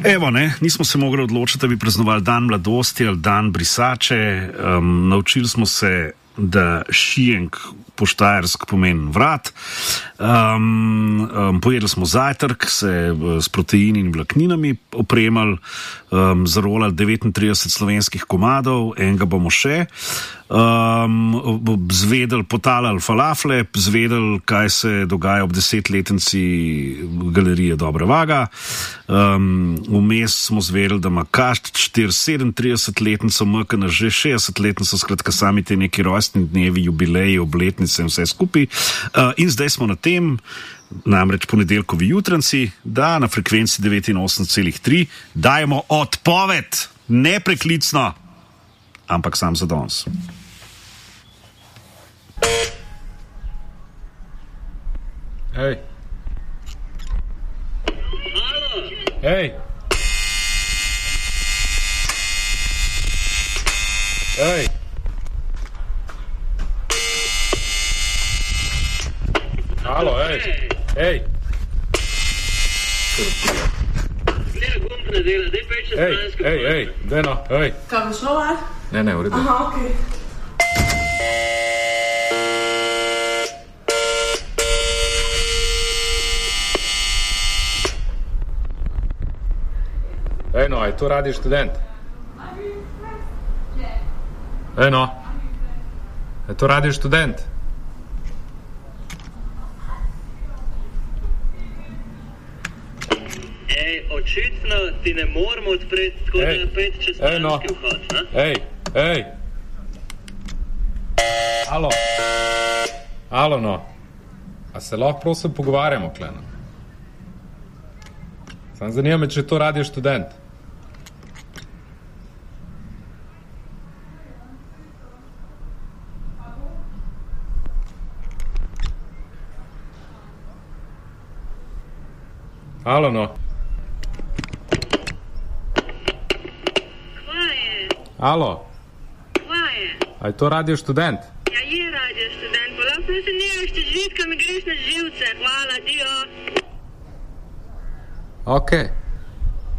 Evo, nismo se mogli odločiti, da bi praznovali dan mladosti ali dan brisače. Naučili smo se, da šijenk po štajersk pomeni vrat. Pojedli smo zajtrk, se s proteini in vlakninami opremali, zarolali 39 slovenskih komadov, enega bomo še. Zvedeli, potalali falafle, zvedeli, kaj se dogaja ob 10-letnici galerije Dobra Vaga. Vmes smo zvedeli, da ima Kašč 37-letnico, MKN že 60-letnico, skratka sami te neki rojstni dnevi, jubileji, obletnice in vse skupaj. In zdaj smo na tem, namreč ponedeljkovi jutranci, da na frekvenci 89,3 dajemo odpoved, ne preklicno, ampak sam za danes. Hej. Hej. Hej. Halo, hej. Hej. Hej, Deno, hej. Kaj bo šlo, ali? Ne, v redu. Aha, okej. Ej, no, je to Radio Študent? Ej, no. Je to Radio Študent? Očitno ti ne moramo odpreti, tako da je 5 čez panski vhod, ne? Ej. Alo, no. A se lahko prosim pogovarjamo, kleno? Sam zanima me, če je to Radio Študent. Alo, no. Alo. Kva je? A je to Radio Študent? Ja, je Radio Študent, pa lahko se nemaš te žvitka, mi greš na živce, hvala, dio. Okej.